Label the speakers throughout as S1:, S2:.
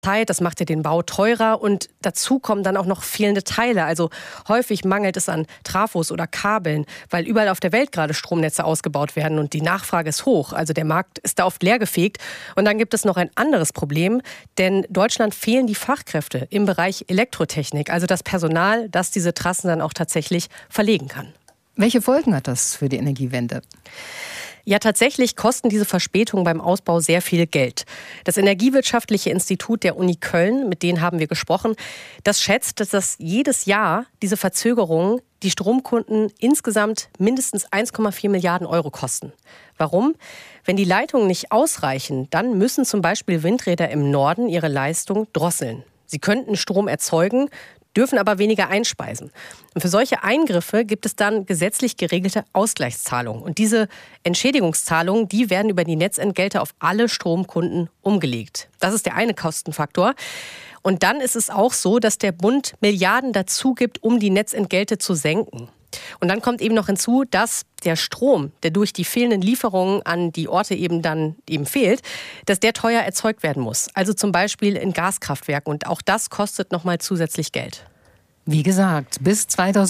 S1: Das macht ja den Bau teurer und dazu kommen dann auch noch fehlende Teile. Also häufig mangelt es an Trafos oder Kabeln, weil überall auf der Welt gerade Stromnetze ausgebaut werden und die Nachfrage ist hoch. Also der Markt ist da oft leergefegt. Und dann gibt es noch ein anderes Problem, denn Deutschland fehlen die Fachkräfte im Bereich Elektrotechnik, also das Personal, das diese Trassen dann auch tatsächlich verlegen kann.
S2: Welche Folgen hat das für die Energiewende?
S1: Ja, tatsächlich kosten diese Verspätungen beim Ausbau sehr viel Geld. Das Energiewirtschaftliche Institut der Uni Köln, mit denen haben wir gesprochen, das schätzt, dass das jedes Jahr diese Verzögerungen die Stromkunden insgesamt mindestens 1,4 Milliarden Euro kosten. Warum? Wenn die Leitungen nicht ausreichen, dann müssen zum Beispiel Windräder im Norden ihre Leistung drosseln. Sie könnten Strom erzeugen, dürfen aber weniger einspeisen. Und für solche Eingriffe gibt es dann gesetzlich geregelte Ausgleichszahlungen. Und diese Entschädigungszahlungen, die werden über die Netzentgelte auf alle Stromkunden umgelegt. Das ist der eine Kostenfaktor. Und dann ist es auch so, dass der Bund Milliarden dazu gibt, um die Netzentgelte zu senken. Und dann kommt eben noch hinzu, dass der Strom, der durch die fehlenden Lieferungen an die Orte eben fehlt, dass der teuer erzeugt werden muss. Also zum Beispiel in Gaskraftwerken. Und auch das kostet nochmal zusätzlich Geld.
S2: Wie gesagt, bis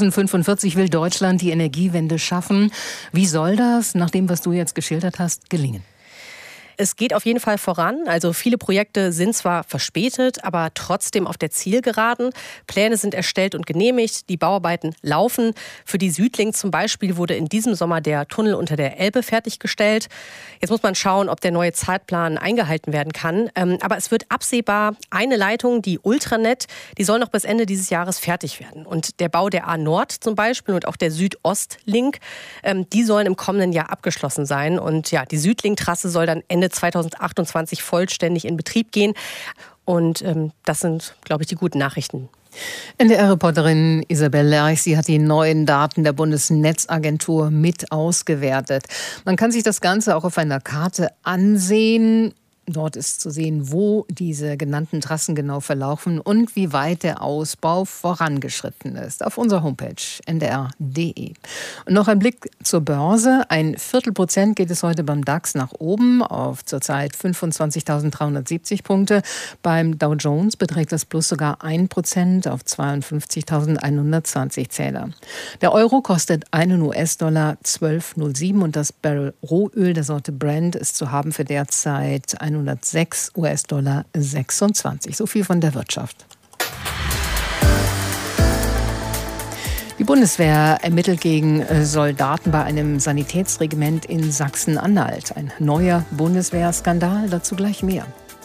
S2: 2045 will Deutschland die Energiewende schaffen. Wie soll das, nach dem, was du jetzt geschildert hast, gelingen?
S1: Es geht auf jeden Fall voran. Also viele Projekte sind zwar verspätet, aber trotzdem auf der Zielgeraden. Pläne sind erstellt und genehmigt. Die Bauarbeiten laufen. Für die Südlink zum Beispiel wurde in diesem Sommer der Tunnel unter der Elbe fertiggestellt. Jetzt muss man schauen, ob der neue Zeitplan eingehalten werden kann. Aber es wird absehbar eine Leitung, die Ultranet, die soll noch bis Ende dieses Jahres fertig werden. Und der Bau der A-Nord zum Beispiel und auch der Südostlink, die sollen im kommenden Jahr abgeschlossen sein. Und ja, die Südlink-Trasse soll dann Ende 2028 vollständig in Betrieb gehen. Und das sind, glaube ich, die guten Nachrichten.
S2: NDR-Reporterin Isabel Lerch, sie hat die neuen Daten der Bundesnetzagentur mit ausgewertet. Man kann sich das Ganze auch auf einer Karte ansehen. Dort ist zu sehen, wo diese genannten Trassen genau verlaufen und wie weit der Ausbau vorangeschritten ist. Auf unserer Homepage ndr.de. Und noch ein Blick zur Börse. 0,25% geht es heute beim DAX nach oben auf zurzeit 25.370 Punkte. Beim Dow Jones beträgt das Plus sogar 1% auf 52.120 Zähler. Der Euro kostet einen US-Dollar 12,07 und das Barrel Rohöl der Sorte Brent ist zu haben für derzeit 106 US-Dollar 26. So viel von der Wirtschaft. Die Bundeswehr ermittelt gegen Soldaten bei einem Sanitätsregiment in Sachsen-Anhalt. Ein neuer Bundeswehrskandal, dazu gleich mehr.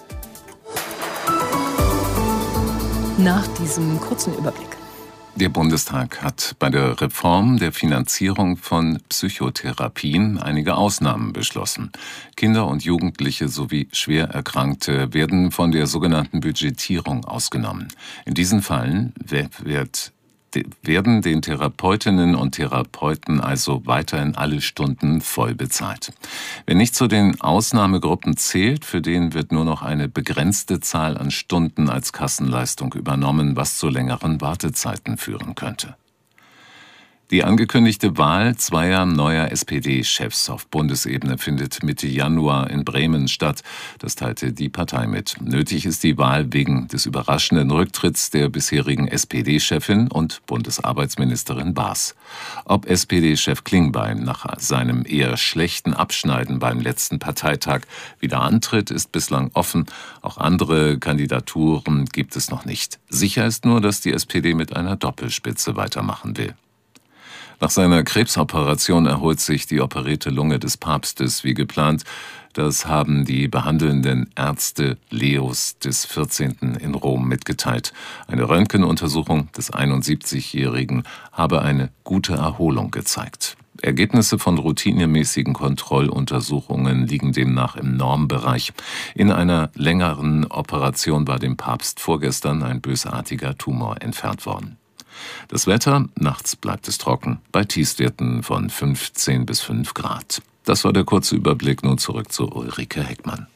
S2: Nach diesem kurzen Überblick.
S3: Der Bundestag hat bei der Reform der Finanzierung von Psychotherapien einige Ausnahmen beschlossen. Kinder und Jugendliche sowie Schwererkrankte werden von der sogenannten Budgetierung ausgenommen. In diesen Fällen werden den Therapeutinnen und Therapeuten also weiterhin alle Stunden voll bezahlt. Wer nicht zu den Ausnahmegruppen zählt, für den wird nur noch eine begrenzte Zahl an Stunden als Kassenleistung übernommen, was zu längeren Wartezeiten führen könnte. Die angekündigte Wahl zweier neuer SPD-Chefs auf Bundesebene findet Mitte Januar in Bremen statt. Das teilte die Partei mit. Nötig ist die Wahl wegen des überraschenden Rücktritts der bisherigen SPD-Chefin und Bundesarbeitsministerin Baas. Ob SPD-Chef Klingbeil nach seinem eher schlechten Abschneiden beim letzten Parteitag wieder antritt, ist bislang offen. Auch andere Kandidaturen gibt es noch nicht. Sicher ist nur, dass die SPD mit einer Doppelspitze weitermachen will. Nach seiner Krebsoperation erholt sich die operierte Lunge des Papstes wie geplant. Das haben die behandelnden Ärzte Leos des 14. in Rom mitgeteilt. Eine Röntgenuntersuchung des 71-Jährigen habe eine gute Erholung gezeigt. Ergebnisse von routinemäßigen Kontrolluntersuchungen liegen demnach im Normbereich. In einer längeren Operation war dem Papst vorgestern ein bösartiger Tumor entfernt worden. Das Wetter, nachts bleibt es trocken, bei Tiefstwerten von 15 bis 5 Grad. Das war der kurze Überblick, nun zurück zu Ulrike Heckmann.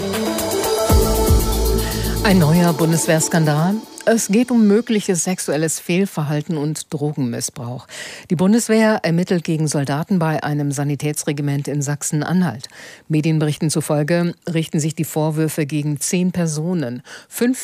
S2: Ein neuer Bundeswehrskandal. Es geht um mögliches sexuelles Fehlverhalten und Drogenmissbrauch. Die Bundeswehr ermittelt gegen Soldaten bei einem Sanitätsregiment in Sachsen-Anhalt. Medienberichten zufolge richten sich die Vorwürfe gegen 10 Personen. 5